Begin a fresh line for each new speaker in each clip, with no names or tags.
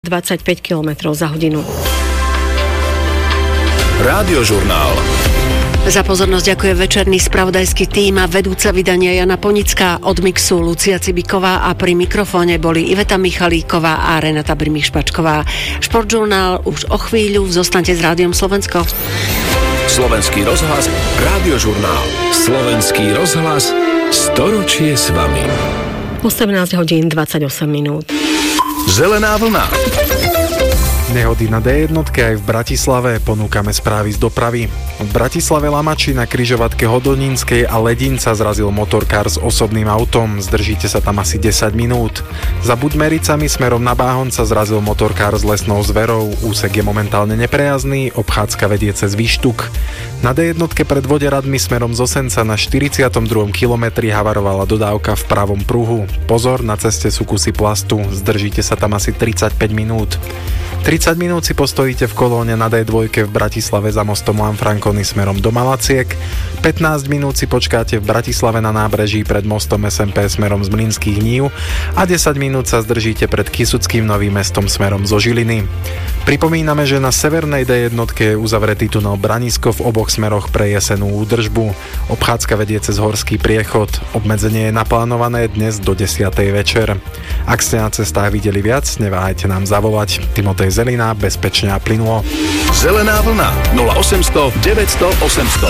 25 km za hodinu.
Rádiožurnál.
Za pozornosť ďakuje večerný spravodajský tím a vedúca vydania Jana Ponická, od mixu Lucia Cibiková a pri mikrofóne boli Iveta Michalíková a Renata Brimišpačková. Športžurnál už o chvíľu, zostaňte s Rádiom Slovensko.
Slovenský rozhlas, Rádiožurnál. Slovenský rozhlas, storočie s vami.
18 hodín 28 minút.
Zelená vlna.
Nehody na D1 aj v Bratislave, ponúkame správy z dopravy. V Bratislave Lamači na križovatke Hodonínskej a Ledinca zrazil motorkár s osobným autom, zdržíte sa tam asi 10 minút. Za Budmericami smerom na Báhon sa zrazil motorkár s lesnou zverou, úsek je momentálne neprejazdný, obchádzka vedie cez Výštuk. Na D1 pred Voderadmi smerom z Osenca na 42. kilometri havarovala dodávka v pravom pruhu. Pozor, na ceste sú kusy plastu, zdržíte sa tam asi 35 minút. 30 minút si postojíte v kolóne na D2 v Bratislave za mostom Lanfranconi smerom do Malaciek, 15 minút si počkáte v Bratislave na nábreží pred mostom SMP smerom z Mlynských Nív a 10 minút sa zdržíte pred Kysuckým Novým Mestom smerom zo Žiliny. Pripomíname, že na severnej D1 je uzavretý tunel Branisko v oboch smeroch pre jesenú údržbu. Obchádzka vedie cez Horský priechod. Obmedzenie je naplánované dnes do 10. večer. Ak ste na cestách videli viac, neváhajte nám zavolať. Timotej Zelina, bezpečne a plynulo.
Zelená vlna 0800 900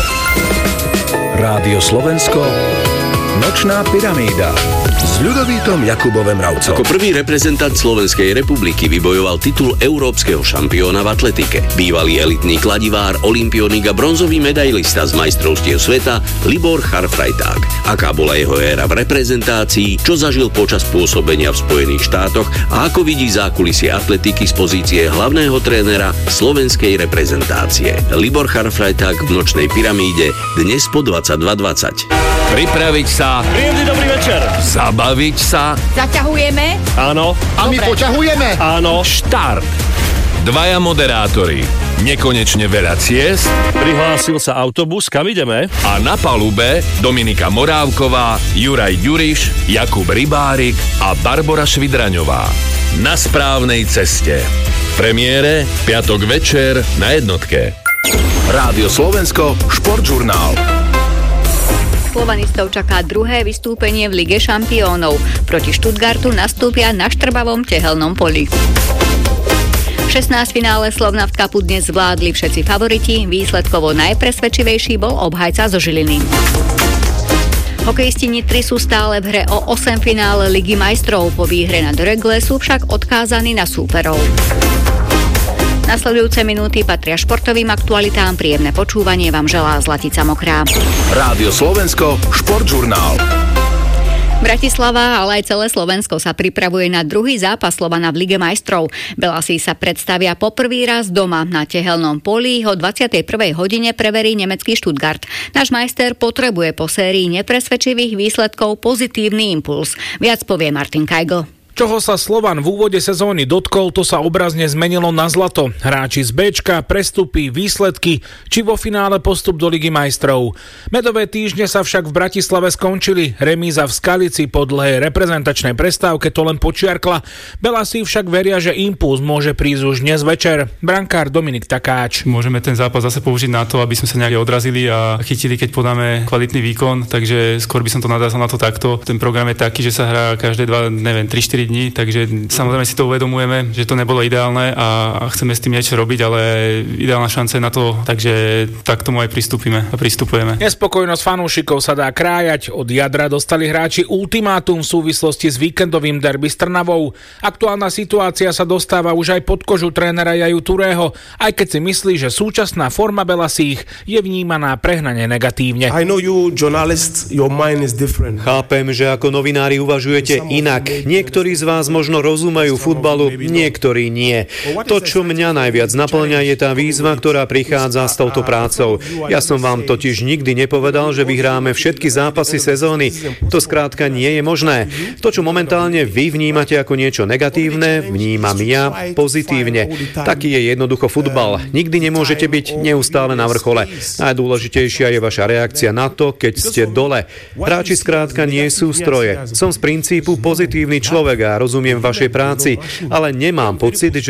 800. Rádio Slovensko, Nočná pyramída s Ľudovítom Jakubovem Ravcom.
Ako prvý reprezentant Slovenskej republiky vybojoval titul európskeho šampióna v atletike. Bývalý elitný kladivár, olympionik a bronzový medailista z majstrovstiev sveta Libor Charfrajták. Aká bola jeho éra v reprezentácii, čo zažil počas pôsobenia v Spojených štátoch a ako vidí zákulisie atletiky z pozície hlavného trénera slovenskej reprezentácie. Libor Charfrajták v Nočnej pyramíde dnes po 22:20.
Pripraviť sa.
Príjemný dobrý večer.
Zabaviť sa.
Zaťahujeme?
Áno.
A my poťahujeme?
Áno.
Štart. Dvaja moderátori. Nekonečne veľa ciest.
Prihlásil sa autobus, kam ideme?
A na palube Dominika Morávková, Juraj Ďuriš, Jakub Rybárik a Barbora Švidraňová. Na správnej ceste. Premiére piatok večer na Jednotke.
Rádio Slovensko, športžurnál.
Slovanistov čaká druhé vystúpenie v Lige šampiónov. Proti Stuttgartu nastúpia na štrbavom tehelnom poli. 16 finále Slovnaft Cupu dnes zvládli všetci favoriti, výsledkovo najpresvedčivejší bol obhajca zo Žiliny. Hokejisti Nitry sú stále v hre o 8 finále Ligy majstrov, po výhre nad Rögle sú však odkázaní na súperov. Nasledujúce minúty patria športovým aktualitám, príjemné počúvanie vám želá Zlatica Mokrá.
Rádio Slovensko, športžurnál.
Bratislava, ale aj celé Slovensko sa pripravuje na druhý zápas Slovana v Lige majstrov. Belasí sa predstavia poprvý raz doma. Na tehelnom poli ho 21. hodine preverí nemecký Stuttgart. Náš majster potrebuje po sérii nepresvedčivých výsledkov pozitívny impuls. Viac povie Martin Kajgl.
Čoho sa Slovan v úvode sezóny dotkol, to sa obrazne zmenilo na zlato. Hráči z Béčka, prestupy, výsledky, či vo finále postup do Ligy majstrov. Medové týždne sa však v Bratislave skončili. Remíza v Skalici po dlhej reprezentačnej prestávke to len počiarkla. Belasi však veria, že impuls môže prísť už dnes večer. Brankár Dominik Takáč.
Môžeme ten zápas zase použiť na to, aby sme sa nejak odrazili a chytili, keď podáme kvalitný výkon, takže skôr by som to nadázal na to takto. Ten program je taký, že sa hrá každé 3-4 dní, takže samozrejme si to uvedomujeme, že to nebolo ideálne a chceme s tým niečo robiť, ale ideálna šanca je na to, takže tak tomu aj pristupujeme.
Nespokojnosť fanúšikov sa dá krájať. Od jadra dostali hráči ultimátum v súvislosti s víkendovým derby s Trnavou. Aktuálna situácia sa dostáva už aj pod kožu trénera Jaju Turého, aj keď si myslí, že súčasná forma Belasích je vnímaná prehnane negatívne.
I know you journalists, your mind is different.
Chápem, že ako novinári uvažujete inak. Niektorí z vás možno rozumejú futbalu, niektorí nie. To, čo mňa najviac naplňa, je tá výzva, ktorá prichádza s touto prácou. Ja som vám totiž nikdy nepovedal, že vyhráme všetky zápasy sezóny. To skrátka nie je možné. To, čo momentálne vy vnímate ako niečo negatívne, vnímam ja pozitívne. Taký je jednoducho futbal. Nikdy nemôžete byť neustále na vrchole. Najdôležitejšia je vaša reakcia na to, keď ste dole. Hráči skrátka nie sú stroje. Som z princípu pozitívny človek kolega, rozumiem vašej práci, ale nemám pocit, že